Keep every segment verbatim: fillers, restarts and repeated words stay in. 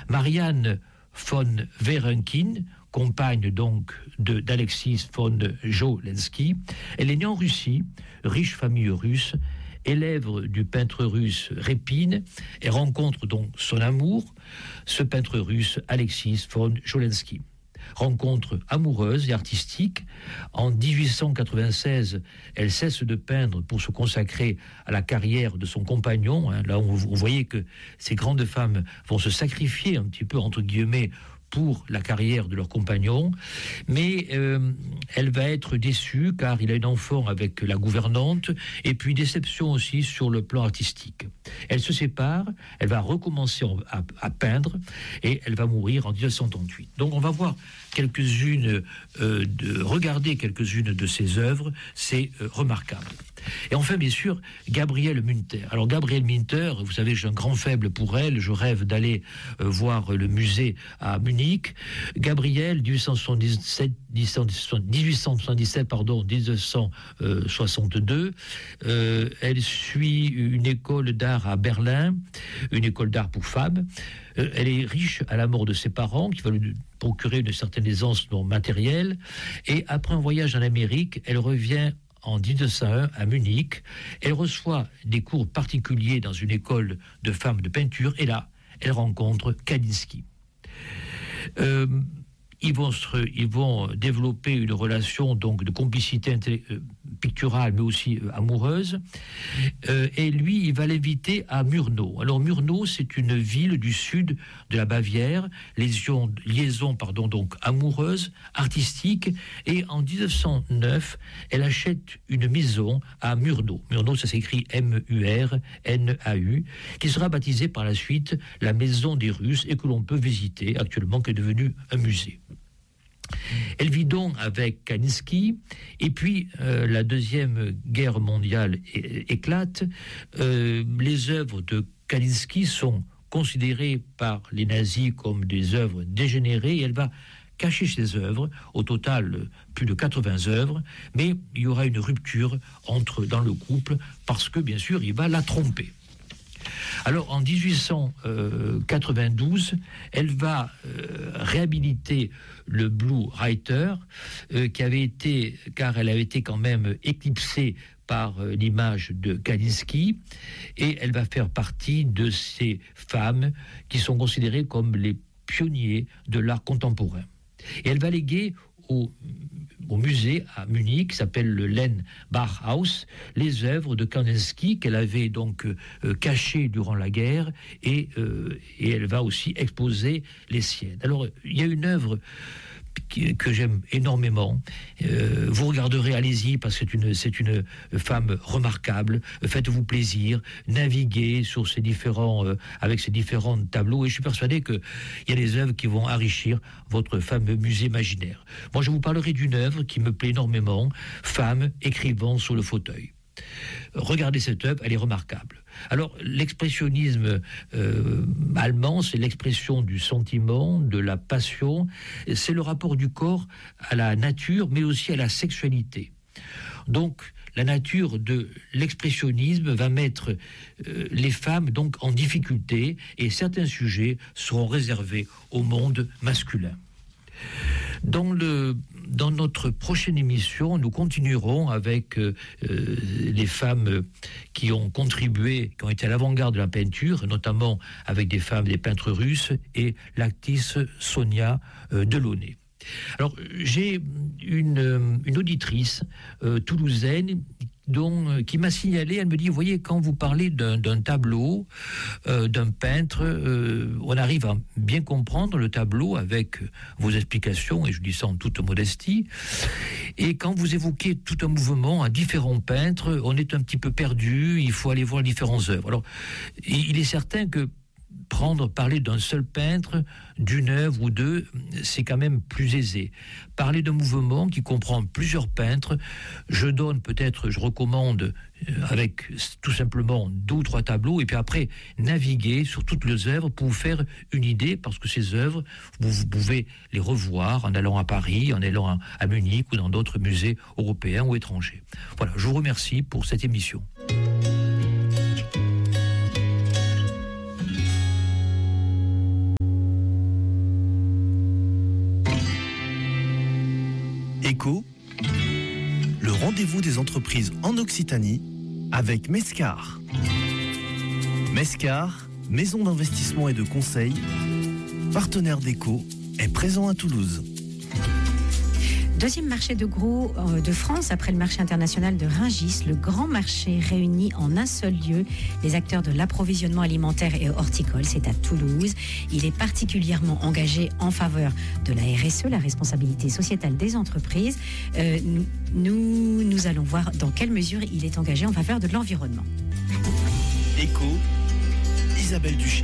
Marianne von Werenkin, compagne donc de, d'Alexis von Jolensky. Elle est née en Russie, riche famille russe, élève du peintre russe Répine, et rencontre donc son amour, ce peintre russe Alexis von Jolensky. Rencontre amoureuse et artistique. En dix-huit cent quatre-vingt-seize, elle cesse de peindre pour se consacrer à la carrière de son compagnon. Là, on, vous voyez que ces grandes femmes vont se sacrifier un petit peu, entre guillemets, pour la carrière de leur compagnon, mais euh, elle va être déçue car il a une enfant avec la gouvernante, et puis déception aussi sur le plan artistique. Elle se sépare, elle va recommencer à, à peindre, et elle va mourir en dix-neuf cent trente-huit. Donc on va voir quelques-unes, euh, de, regarder quelques-unes de ses œuvres, c'est euh, remarquable. Et enfin, bien sûr, Gabrielle Münter. Alors, Gabrielle Münter, vous savez, j'ai un grand faible pour elle. Je rêve d'aller euh, voir le musée à Munich. Gabrielle, dix-huit cent soixante-dix-sept, dix-huit cent soixante-dix-sept, pardon, dix-neuf cent soixante-deux. Euh, elle suit une école d'art à Berlin, une école d'art pour femmes. Euh, elle est riche à la mort de ses parents, qui va lui procurer une certaine aisance non matérielle. Et après un voyage en Amérique, elle revient en dix-neuf cent un à Munich. Elle reçoit des cours particuliers dans une école de femmes de peinture, et là, elle rencontre Kandinsky. Euh, ils vont, se, ils vont développer une relation donc de complicité intellect- euh, picturale, mais aussi euh, amoureuse. Euh, et lui, il va l'inviter à Murnau. Alors Murnau, c'est une ville du sud de la Bavière, liaison, liaison pardon, donc amoureuse, artistique. Et en dix-neuf cent neuf, elle achète une maison à Murnau. Murnau, ça s'écrit M U R N A U, qui sera baptisée par la suite la Maison des Russes, et que l'on peut visiter actuellement, qui est devenue un musée. Elle vit donc avec Kandinsky, et puis euh, la Deuxième Guerre mondiale é- éclate. Euh, les œuvres de Kandinsky sont considérées par les nazis comme des œuvres dégénérées, et elle va cacher ses œuvres, au total plus de quatre-vingts œuvres, mais il y aura une rupture entre, dans le couple, parce que bien sûr il va la tromper. Alors en dix-huit cent quatre-vingt-douze, elle va euh, réhabiliter le Blue Reiter, euh, qui avait été, car elle avait été quand même éclipsée par euh, l'image de Kandinsky, et elle va faire partie de ces femmes qui sont considérées comme les pionniers de l'art contemporain. Et elle va léguer au, au musée à Munich, qui s'appelle le Len Bachhaus, les œuvres de Kandinsky qu'elle avait donc euh, cachées durant la guerre, et, euh, et elle va aussi exposer les siennes. Alors, il y a une œuvre qui, que j'aime énormément. Euh, vous regarderez, allez-y, parce que c'est une, c'est une femme remarquable. Faites-vous plaisir, naviguez sur ces différents, euh, avec ces différents tableaux, et je suis persuadé qu'il y a des œuvres qui vont enrichir votre fameux musée imaginaire. Moi, je vous parlerai d'une œuvre qui me plaît énormément, Femme écrivant sur le fauteuil. Regardez cette œuvre, elle est remarquable. Alors, l'expressionnisme euh, allemand, c'est l'expression du sentiment, de la passion, c'est le rapport du corps à la nature, mais aussi à la sexualité. Donc, la nature de l'expressionnisme va mettre euh, les femmes donc en difficulté, et certains sujets seront réservés au monde masculin. Dans, le, dans notre prochaine émission, nous continuerons avec euh, euh, les femmes qui ont contribué, qui ont été à l'avant-garde de la peinture, notamment avec des femmes, des peintres russes, et l'actrice Sonia euh, Delaunay. Alors, j'ai une, une auditrice euh, toulousaine dont, qui m'a signalé, elle me dit, vous voyez, quand vous parlez d'un, d'un tableau, euh, d'un peintre, euh, on arrive à bien comprendre le tableau avec vos explications, et je dis ça en toute modestie, et quand vous évoquez tout un mouvement à différents peintres, on est un petit peu perdu, il faut aller voir les différentes œuvres. Alors, il est certain que prendre, parler d'un seul peintre, d'une œuvre ou deux, c'est quand même plus aisé. Parler d'un mouvement qui comprend plusieurs peintres, je donne peut-être, je recommande avec tout simplement deux ou trois tableaux, et puis après naviguer sur toutes les œuvres pour vous faire une idée, parce que ces œuvres, vous, vous pouvez les revoir en allant à Paris, en allant à, à Munich ou dans d'autres musées européens ou étrangers. Voilà, je vous remercie pour cette émission. Éco, le rendez-vous des entreprises en Occitanie avec Mescar. Mescar, maison d'investissement et de conseil, partenaire d'Éco, est présent à Toulouse. Deuxième marché de gros de France, après le marché international de Rungis, le grand marché réunit en un seul lieu les acteurs de l'approvisionnement alimentaire et horticole. C'est à Toulouse. Il est particulièrement engagé en faveur de la R S E, la responsabilité sociétale des entreprises. Euh, nous, nous allons voir dans quelle mesure il est engagé en faveur de l'environnement. Éco, Isabelle Duché.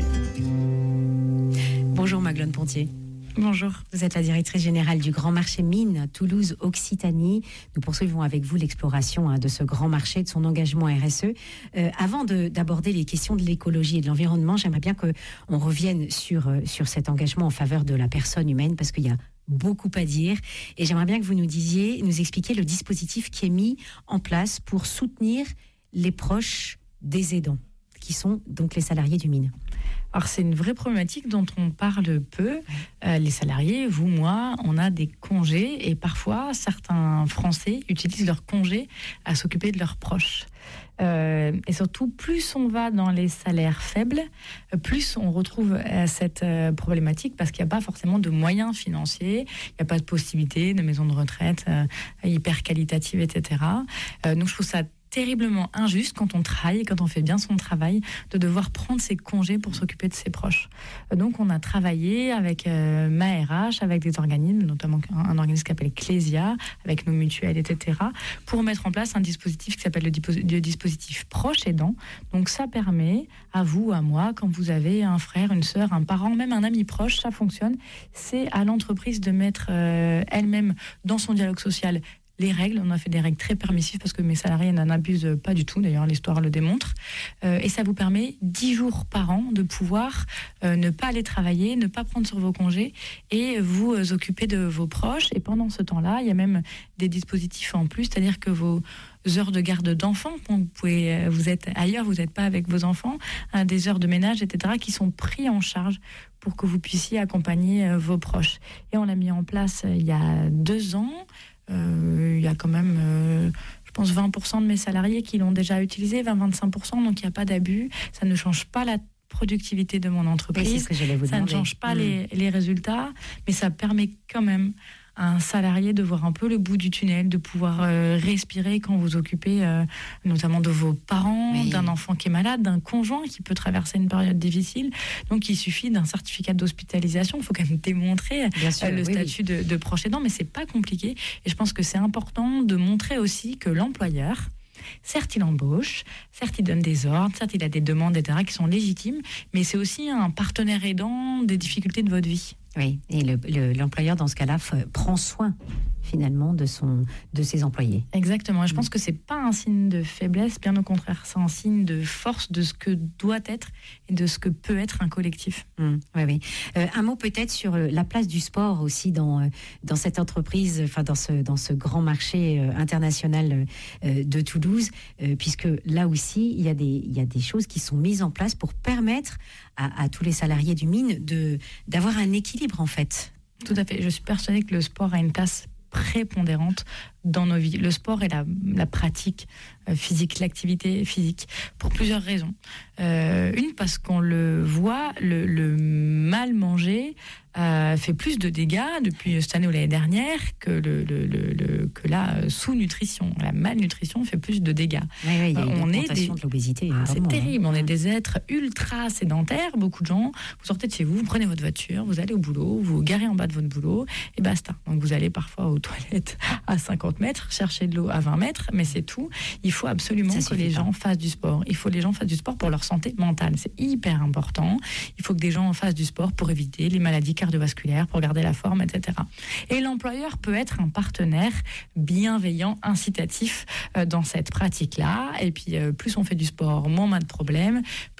Bonjour Maglone Pontier. Bonjour. Vous êtes la directrice générale du Grand Marché Mines Toulouse Occitanie. Nous poursuivons avec vous l'exploration hein, de ce grand marché, de son engagement R S E. Euh, avant de, d'aborder les questions de l'écologie et de l'environnement, j'aimerais bien qu'on revienne sur, euh, sur cet engagement en faveur de la personne humaine, parce qu'il y a beaucoup à dire. Et j'aimerais bien que vous nous disiez, nous expliquiez le dispositif qui est mis en place pour soutenir les proches des aidants, qui sont donc les salariés du mine. Alors c'est une vraie problématique dont on parle peu. Euh, les salariés, vous, moi, on a des congés et parfois certains Français utilisent leurs congés à s'occuper de leurs proches. Euh, et surtout, plus on va dans les salaires faibles, plus on retrouve euh, cette euh, problématique parce qu'il n'y a pas forcément de moyens financiers, il n'y a pas de possibilité de maison de retraite euh, hyper qualitative, et cetera. Euh, donc je trouve ça terriblement injuste quand on travaille et quand on fait bien son travail de devoir prendre ses congés pour s'occuper de ses proches. Donc on a travaillé avec euh, ma R H, avec des organismes, notamment un, un organisme qui s'appelle Clésia, avec nos mutuelles, et cetera, pour mettre en place un dispositif qui s'appelle le, dipo- le dispositif proche aidant. Donc ça permet à vous, à moi, quand vous avez un frère, une sœur, un parent, même un ami proche, ça fonctionne. C'est à l'entreprise de mettre euh, elle-même dans son dialogue social les règles. On a fait des règles très permissives parce que mes salariés n'en abusent pas du tout, d'ailleurs l'histoire le démontre, euh, et ça vous permet dix jours par an de pouvoir euh, ne pas aller travailler, ne pas prendre sur vos congés et vous euh, occuper de vos proches. Et pendant ce temps-là, il y a même des dispositifs en plus, c'est-à-dire que vos heures de garde d'enfants, vous pouvez, vous êtes ailleurs, vous n'êtes pas avec vos enfants, hein, des heures de ménage, et cetera, qui sont pris en charge pour que vous puissiez accompagner euh, vos proches. Et on l'a mis en place euh, il y a deux ans. Euh, il y a quand même, euh, je pense, vingt pour cent de mes salariés qui l'ont déjà utilisé, vingt à vingt-cinq pour cent, donc il n'y a pas d'abus. Ça ne change pas la productivité de mon entreprise. Oui, c'est ce que j'allais vous ça demander. ne change pas mmh. les, les résultats, mais ça permet quand même à un salarié de voir un peu le bout du tunnel, de pouvoir euh, respirer quand vous occupez euh, notamment de vos parents, oui. d'un enfant qui est malade, d'un conjoint qui peut traverser une période difficile. Donc il suffit d'un certificat d'hospitalisation, il faut quand même démontrer sûr, euh, le oui, statut oui. De, de proche aidant, mais c'est pas compliqué. Et je pense que c'est important de montrer aussi que l'employeur, certes, il embauche, certes, il donne des ordres, certes, il a des demandes, et cetera, qui sont légitimes, mais c'est aussi un partenaire aidant des difficultés de votre vie. Oui, et le, le, l'employeur, dans ce cas-là, f- prend soin, finalement, de, son, de ses employés. Exactement, et je pense que ce n'est pas un signe de faiblesse, bien au contraire, c'est un signe de force de ce que doit être et de ce que peut être un collectif. Mmh, oui, oui. Euh, un mot peut-être sur la place du sport aussi dans, dans cette entreprise, enfin dans ce, dans ce grand marché euh, international euh, de Toulouse, euh, puisque là aussi, il y a des, il y a des choses qui sont mises en place pour permettre à, à tous les salariés du mine de, d'avoir un équilibre, en fait. Tout à fait. Je suis persuadée que le sport a une place prépondérante dans nos vies. Le sport et la, la pratique physique, l'activité physique, pour plusieurs raisons. Euh, une, parce qu'on le voit, le, le mal manger euh, fait plus de dégâts depuis cette année ou l'année dernière que, le, le, le, le, que la sous-nutrition. La malnutrition fait plus de dégâts. Oui, oui, il y a une on est augmentation des... de l'obésité. Ah, c'est vraiment, terrible. hein. On est des êtres ultra sédentaires. Beaucoup de gens, vous sortez de chez vous, vous prenez votre voiture, vous allez au boulot, vous vous garez en bas de votre boulot et basta. Donc vous allez parfois aux toilettes à cinquante mètres, chercher de l'eau à vingt mètres, mais c'est tout. Il faut absolument que les gens fassent du sport. Il faut que les gens fassent du sport pour leur santé mentale. C'est hyper important. Il faut que des gens fassent du sport pour éviter les maladies cardiovasculaires, pour garder la forme, et cetera. Et l'employeur peut être un partenaire bienveillant, incitatif euh, dans cette pratique-là. Et puis, euh, plus on fait du sport, moins on a de problèmes. Plus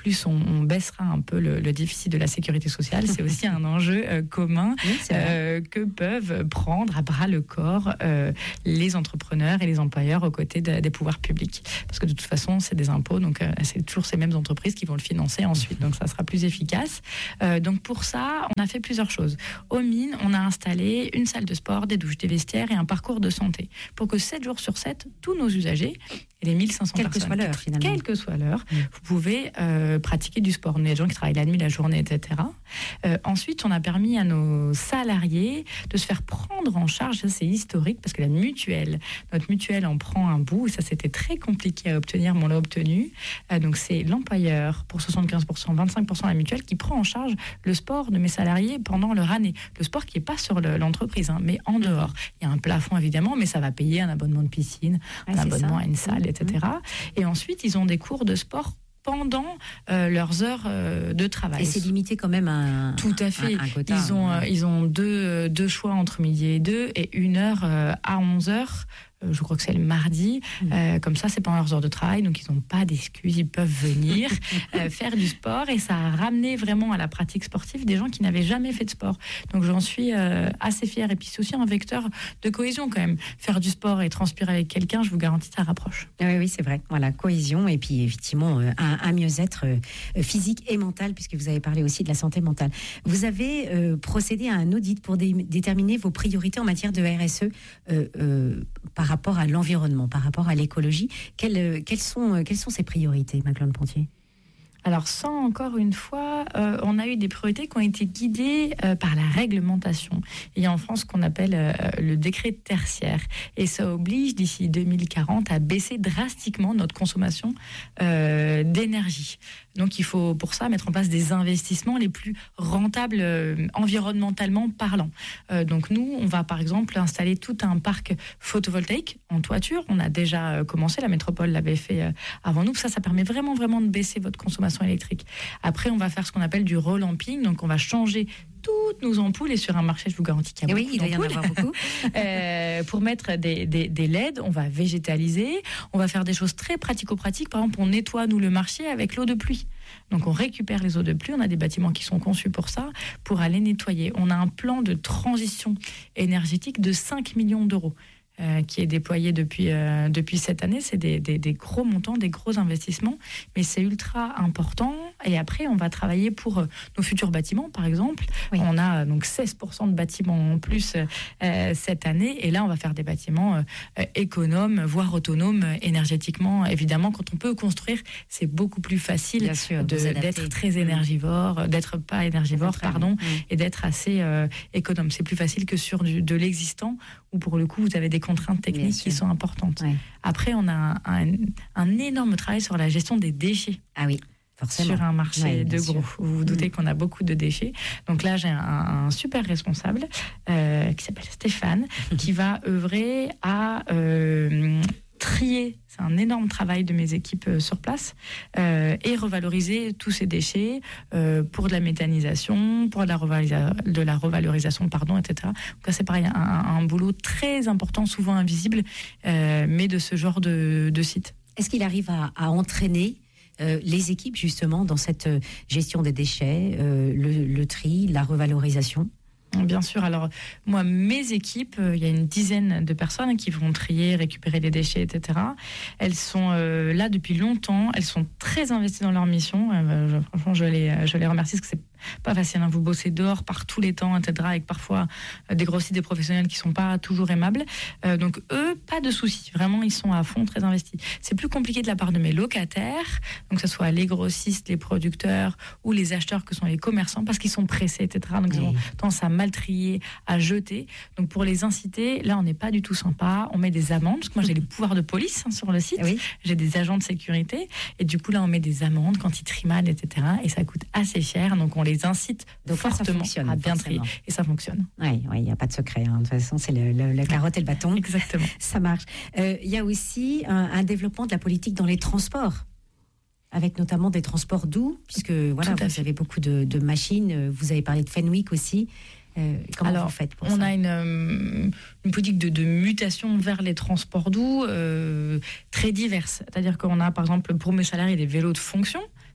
plus on, on baissera un peu le, le déficit de la sécurité sociale. C'est aussi un enjeu euh, commun oui, euh, que peuvent prendre à bras le corps euh, les entrepreneurs et les employeurs aux côtés de, des pouvoirs publics. Parce que de toute façon, c'est des impôts, donc euh, c'est toujours ces mêmes entreprises qui vont le financer ensuite. Donc ça sera plus efficace. Euh, donc pour ça, on a fait plusieurs choses. Aux mines, on a installé une salle de sport, des douches, des vestiaires et un parcours de santé pour que sept jours sur sept, tous nos usagers, et les mille cinq cents quelle personnes, que soit l'heure finalement, quelle que soit l'heure, mmh. vous pouvez euh, pratiquer du sport. On a des gens qui travaillent la nuit, la journée, et cetera. Euh, ensuite, on a permis à nos salariés de se faire prendre en charge. Ça, c'est historique parce que la mutuelle, notre mutuelle en prend un bout. Ça, c'était très compliqué à obtenir, mais on l'a obtenu. Euh, donc, c'est l'employeur pour soixante-quinze pour cent, vingt-cinq pour cent la mutuelle qui prend en charge le sport de mes salariés pendant leur année. Le sport qui n'est pas sur le, l'entreprise, hein, mais en dehors. Il y a un plafond évidemment, mais ça va payer un abonnement de piscine, ah, un abonnement ça. à une salle, mmh. et cetera. Et ensuite, ils ont des cours de sport pendant euh, leurs heures euh, de travail. Et c'est limité quand même à un, Tout à fait. un, un quota. Ils ont, euh, ils ont deux, deux choix entre midi et deux et une heure euh, à onze heures. Euh, je crois que c'est le mardi. Mmh. Euh, comme ça, c'est pendant leurs heures de travail. Donc, ils n'ont pas d'excuses. Ils peuvent venir euh, faire du sport. Et ça a ramené vraiment à la pratique sportive des gens qui n'avaient jamais fait de sport. Donc, j'en suis euh, assez fière. Et puis, c'est aussi un vecteur de cohésion quand même. Faire du sport et transpirer avec quelqu'un, je vous garantis, ça rapproche. Oui, oui, c'est vrai. Voilà, cohésion et puis effectivement euh, un, un mieux-être euh, physique et mental, puisque vous avez parlé aussi de la santé mentale. Vous avez euh, procédé à un audit pour dé- déterminer vos priorités en matière de R S E euh, euh, par rapport à l'environnement, par rapport à l'écologie. Quelles, euh, quelles, sont, euh, quelles sont ces priorités, Maclone Pontier ? Alors, sans encore une fois, euh, on a eu des priorités qui ont été guidées euh, par la réglementation. Il y a en France ce qu'on appelle euh, le décret tertiaire. Et ça oblige, d'ici deux mille quarante, à baisser drastiquement notre consommation euh, d'énergie. Donc, il faut pour ça mettre en place des investissements les plus rentables euh, environnementalement parlant. Euh, donc, nous, on va par exemple installer tout un parc photovoltaïque en toiture. On a déjà euh, commencé, la métropole l'avait fait euh, avant nous. Ça, ça permet vraiment, vraiment de baisser votre consommation électrique. Après, on va faire ce qu'on appelle du relamping. Donc, on va changer toutes nos ampoules. Et sur un marché, je vous garantis qu'il y a oui, beaucoup il doit y en d'ampoules. avoir beaucoup. euh, pour mettre des, des, des L E D, on va végétaliser. On va faire des choses très pratico-pratiques. Par exemple, on nettoie, nous, le marché avec l'eau de pluie. Donc, on récupère les eaux de pluie. On a des bâtiments qui sont conçus pour ça, pour aller nettoyer. On a un plan de transition énergétique de cinq millions d'euros. Euh, qui est déployé depuis, euh, depuis cette année. C'est des, des, des gros montants, des gros investissements, mais c'est ultra important. Et après, on va travailler pour euh, nos futurs bâtiments, par exemple. Oui. On a euh, donc seize pour cent de bâtiments en plus euh, cette année. Et là, on va faire des bâtiments euh, économes, voire autonomes énergétiquement. Évidemment, quand on peut construire, c'est beaucoup plus facile sûr, de, d'être très énergivore, mmh. d'être pas énergivore, pardon, mmh. et d'être assez euh, économe. C'est plus facile que sur du, de l'existant, où pour le coup, vous avez des contraintes techniques qui sont importantes. Ouais. Après, on a un, un, un énorme travail sur la gestion des déchets. Ah oui, forcément. Sur un marché ouais, de gros. Sûr. Vous vous doutez mmh. qu'on a beaucoup de déchets. Donc là, j'ai un, un super responsable euh, qui s'appelle Stéphane, qui va œuvrer à euh, trier. C'est un énorme travail de mes équipes euh, sur place euh, et revaloriser tous ces déchets euh, pour de la méthanisation, pour de la, revalorisa- de la revalorisation, pardon, et cetera. Donc là, c'est pareil, un, un boulot très important, souvent invisible, euh, mais de ce genre de, de site. Est-ce qu'il arrive à, à entraîner euh, les équipes justement dans cette gestion des déchets, euh, le, le tri, la revalorisation ? Bien sûr. Alors, moi, mes équipes, euh, il y a une dizaine de personnes qui vont trier, récupérer les déchets, et cetera. Elles sont euh, là depuis longtemps. Elles sont très investies dans leur mission. Euh, je, franchement, je les, je les remercie parce que c'est pas facile. Hein. Vous bossez dehors par tous les temps, et cetera. Avec parfois euh, des grossistes, des professionnels qui sont pas toujours aimables. Euh, donc, eux, pas de souci. Vraiment, ils sont à fond, très investis. C'est plus compliqué de la part de mes locataires, donc que ce soit les grossistes, les producteurs ou les acheteurs que sont les commerçants, parce qu'ils sont pressés, et cetera. Donc, oui. Ils ont tendance à mal trier, à jeter. Donc, pour les inciter, là, on n'est pas du tout sympa. On met des amendes, parce que moi, j'ai les pouvoirs de police hein, sur le site. Oui. J'ai des agents de sécurité. Et du coup, là, on met des amendes quand ils trient mal, et cetera. Et ça coûte assez cher. Donc, on les incite donc fortement à bien trier. Et ça fonctionne. Oui, il n'y a pas de secret. Hein. De toute façon, c'est le, le, la carotte et le bâton. Exactement. Ça marche. Il euh, y a aussi un, un développement de la politique dans les transports, avec notamment des transports doux, puisque voilà, vous fait. avez beaucoup de, de machines. Vous avez parlé de Fenwick aussi. Euh, comment Alors, vous faites pour on ça ? a une, euh, une politique de, de mutation vers les transports doux euh, très diverse. C'est-à-dire qu'on a, par exemple, pour mes salariés, des vélos de fonction.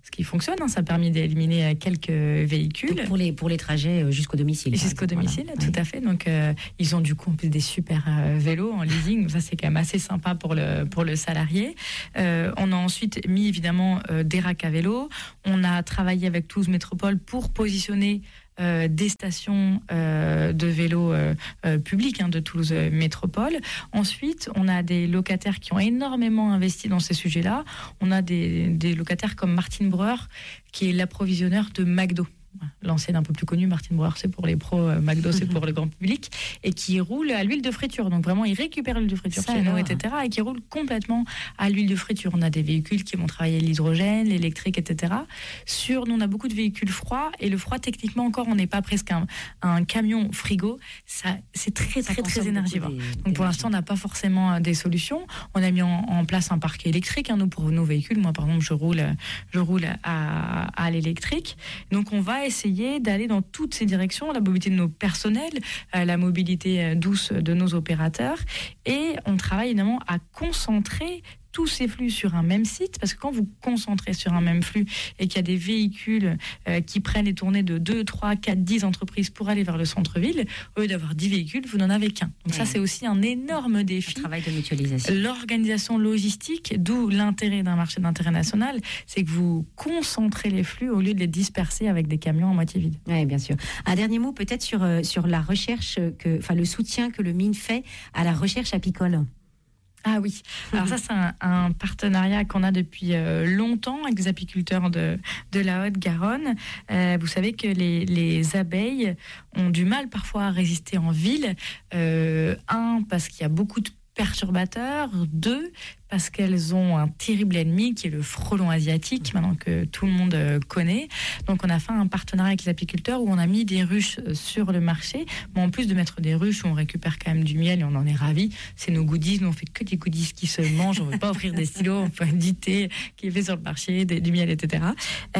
ce qui fonctionne. Hein, ça a permis d'éliminer quelques véhicules. Donc pour les, pour les trajets jusqu'au domicile. Jusqu'au domicile, voilà. tout ouais. à fait. Donc, euh, ils ont du coup en plus des super euh, vélos en leasing. Ça, c'est quand même assez sympa pour le, pour le salarié. Euh, on a ensuite mis évidemment euh, des racks à vélo. On a travaillé avec Toulouse Métropole pour positionner Euh, des stations euh, de vélos euh, euh, publics hein, de Toulouse Métropole. Ensuite, on a des locataires qui ont énormément investi dans ces sujets-là. On a des, des locataires comme Martin Breuer, qui est l'approvisionneur de McDo. L'ancienne un peu plus connue, Martin Breuer, c'est pour les pros, euh, McDo, c'est pour le grand public, et qui roule à l'huile de friture. Donc vraiment, il récupère l'huile de friture Ça chez nous, alors. et cetera, et qui roule complètement à l'huile de friture. On a des véhicules qui vont travailler l'hydrogène, l'électrique, et cetera. Sur, nous, on a beaucoup de véhicules froids, et le froid, techniquement, encore, on n'est pas presque un, un camion frigo. Ça, c'est très, Ça très, très consomme énergivore. beaucoup des- Donc pour l'instant, on n'a pas forcément des solutions. On a mis en, en place un parc électrique, hein, nous, pour nos véhicules. Moi, par exemple, je roule, je roule à, à l'électrique. Donc on va essayer d'aller dans toutes ces directions, la mobilité de nos personnels, euh, la mobilité euh, douce de nos opérateurs, et on travaille évidemment à concentrer tous ces flux sur un même site, parce que quand vous concentrez sur un même flux et qu'il y a des véhicules euh, qui prennent les tournées de deux, trois, quatre, dix entreprises pour aller vers le centre-ville, au lieu d'avoir dix véhicules, vous n'en avez qu'un. Donc Ouais. ça, c'est aussi un énorme défi. Un travail de mutualisation. L'organisation logistique, d'où l'intérêt d'un marché d'intérêt national, c'est que vous concentrez les flux au lieu de les disperser avec des camions à moitié vides. Oui, bien sûr. Un dernier mot peut-être sur, euh, sur la recherche, que, enfin le soutien que le M I N fait à la recherche apicole. Ah oui, alors ça c'est un, un partenariat qu'on a depuis euh, longtemps avec des apiculteurs de, de la Haute-Garonne. Euh, vous savez que les, les abeilles ont du mal parfois à résister en ville. Euh, un, parce qu'il y a beaucoup de perturbateurs. Deux, parce qu'elles ont un terrible ennemi qui est le frelon asiatique, maintenant que tout le monde connaît. Donc on a fait un partenariat avec les apiculteurs où on a mis des ruches sur le marché. Mais en plus de mettre des ruches où on récupère quand même du miel et on en est ravis, c'est nos goodies. Nous on fait que des goodies qui se mangent. On ne veut pas offrir des stylos, on fait du thé qui est fait sur le marché, des, du miel, et cetera.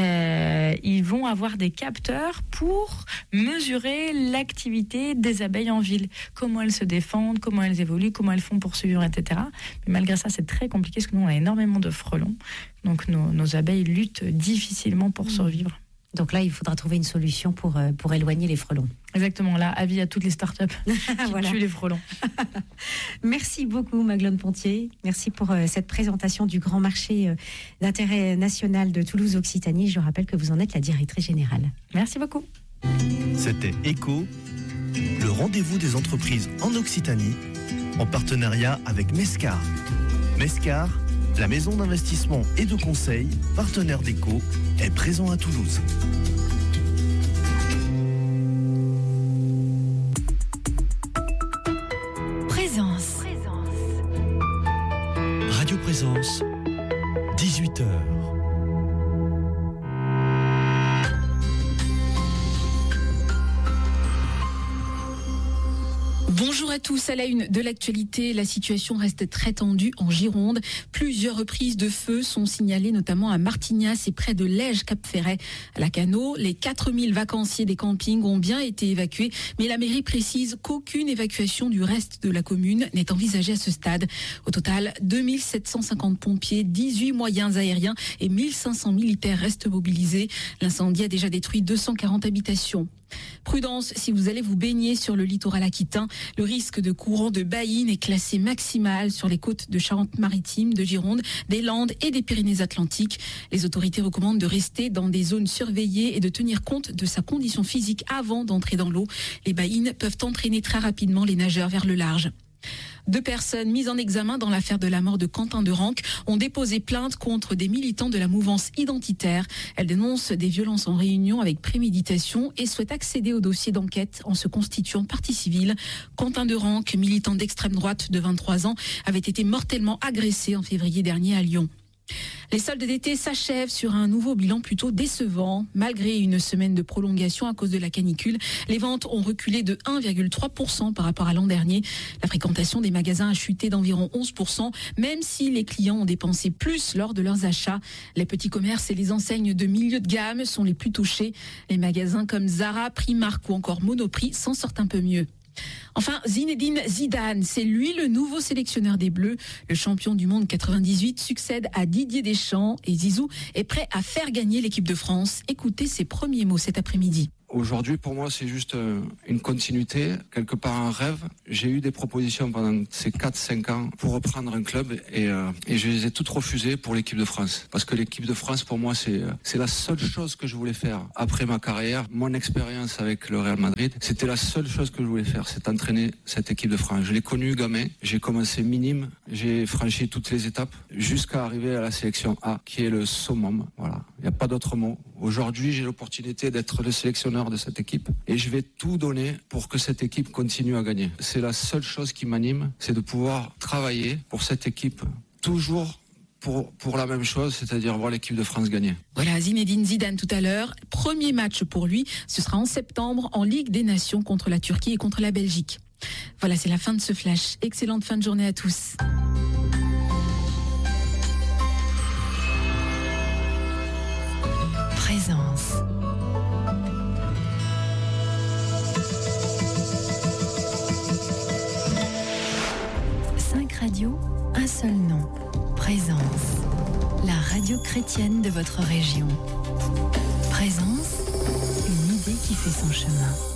Euh, ils vont avoir des capteurs pour mesurer l'activité des abeilles en ville. Comment elles se défendent, comment elles évoluent, comment elles font pour survivre, et cetera. Mais malgré ça, c'est très compliqué parce que nous, on a énormément de frelons. Donc, nos, nos abeilles luttent difficilement pour survivre. Donc là, il faudra trouver une solution pour, euh, pour éloigner les frelons. Exactement. Là, avis à toutes les startups qui Voilà. tuent les frelons. Merci beaucoup, Magdeleine Pontier. Merci pour euh, cette présentation du grand marché euh, d'intérêt national de Toulouse-Occitanie. Je rappelle que vous en êtes la directrice générale. Merci beaucoup. C'était Echo, le rendez-vous des entreprises en Occitanie, en partenariat avec Mescar. Mescar, la maison d'investissement et de conseil, partenaire d'Echo, est présent à Toulouse. Présence. Radio Présence, dix-huit heures. Bonjour à tous. À la une de l'actualité, la situation reste très tendue en Gironde. Plusieurs reprises de feu sont signalées, notamment à Martignas et près de Lège-Cap-Ferret. À la Cano, les quatre mille vacanciers des campings ont bien été évacués, mais la mairie précise qu'aucune évacuation du reste de la commune n'est envisagée à ce stade. Au total, deux mille sept cent cinquante pompiers, dix-huit moyens aériens et mille cinq cents militaires restent mobilisés. L'incendie a déjà détruit deux cent quarante habitations. Prudence si vous allez vous baigner sur le littoral aquitain. Le risque de courant de baïne est classé maximal sur les côtes de Charente-Maritime, de Gironde, des Landes et des Pyrénées-Atlantiques. Les autorités recommandent de rester dans des zones surveillées et de tenir compte de sa condition physique avant d'entrer dans l'eau. Les baïnes peuvent entraîner très rapidement les nageurs vers le large. Deux personnes mises en examen dans l'affaire de la mort de Quentin de Ranc ont déposé plainte contre des militants de la mouvance identitaire. Elles dénoncent des violences en réunion avec préméditation et souhaitent accéder au dossier d'enquête en se constituant partie civile. Quentin de Ranc, militant d'extrême droite de vingt-trois ans, avait été mortellement agressé en février dernier à Lyon. Les soldes d'été s'achèvent sur un nouveau bilan plutôt décevant. Malgré une semaine de prolongation à cause de la canicule, les ventes ont reculé de un virgule trois pour cent par rapport à l'an dernier. La fréquentation des magasins a chuté d'environ onze pour cent, même si les clients ont dépensé plus lors de leurs achats. Les petits commerces et les enseignes de milieu de gamme sont les plus touchés. Les magasins comme Zara, Primark ou encore Monoprix s'en sortent un peu mieux. Enfin, Zinedine Zidane, c'est lui le nouveau sélectionneur des Bleus. Le champion du monde quatre-vingt-dix-huit succède à Didier Deschamps et Zizou est prêt à faire gagner l'équipe de France. Écoutez ses premiers mots cet après-midi. Aujourd'hui, pour moi, c'est juste une continuité, quelque part un rêve. J'ai eu des propositions pendant ces quatre cinq ans pour reprendre un club et, euh, et je les ai toutes refusées pour l'équipe de France. Parce que l'équipe de France, pour moi, c'est, c'est la seule chose que je voulais faire après ma carrière. Mon expérience avec le Real Madrid, c'était la seule chose que je voulais faire, c'est entraîner cette équipe de France. Je l'ai connue gamin, j'ai commencé minime, j'ai franchi toutes les étapes jusqu'à arriver à la sélection A, qui est le summum. Voilà, il n'y a pas d'autre mot. Aujourd'hui, j'ai l'opportunité d'être le sélectionneur de cette équipe et je vais tout donner pour que cette équipe continue à gagner. C'est la seule chose qui m'anime, c'est de pouvoir travailler pour cette équipe toujours pour, pour la même chose, c'est-à-dire voir l'équipe de France gagner. Voilà, Zinedine Zidane tout à l'heure. Premier match pour lui, ce sera en septembre en Ligue des Nations contre la Turquie et contre la Belgique. Voilà, c'est la fin de ce flash. Excellente fin de journée à tous. Présence. Cinq radios, un seul nom. Présence. La radio chrétienne de votre région. Présence, une idée qui fait son chemin.